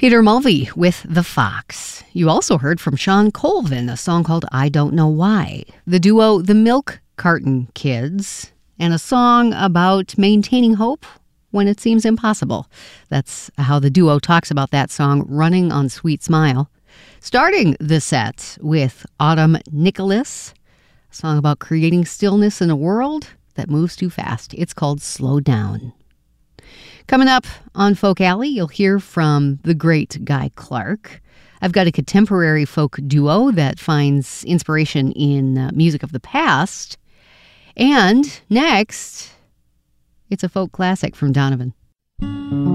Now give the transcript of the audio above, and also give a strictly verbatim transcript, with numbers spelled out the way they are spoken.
Peter Mulvey with The Fox. You also heard from Shawn Colvin, a song called I Don't Know Why. The duo The Milk Carton Kids, and a song about maintaining hope when it seems impossible. That's how the duo talks about that song, Running on Sweet Smile. Starting the set with Autumn Nicholas, a song about creating stillness in a world that moves too fast. It's called Slow Down. Coming up on Folk Alley, you'll hear from the great Guy Clark. I've got a contemporary folk duo that finds inspiration in uh, music of the past. And next, it's a folk classic from Donovan.